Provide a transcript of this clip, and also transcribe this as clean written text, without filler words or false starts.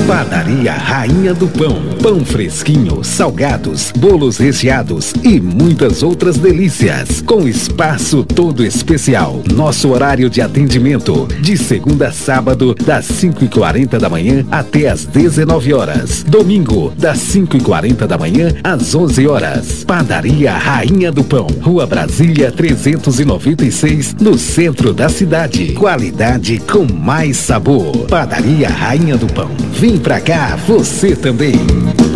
Padaria Rainha do Pão. Pão fresquinho, salgados, bolos recheados e muitas outras delícias. Com espaço todo especial. Nosso horário de atendimento, de segunda a sábado, das 5h40 da manhã até as 19 horas. Domingo, das 5h40 da manhã às 11 horas. Padaria Rainha do Pão. Rua Brasília 396, no centro da cidade. Qualidade com mais sabor. Padaria Rainha do Pão. Vem pra cá, você também.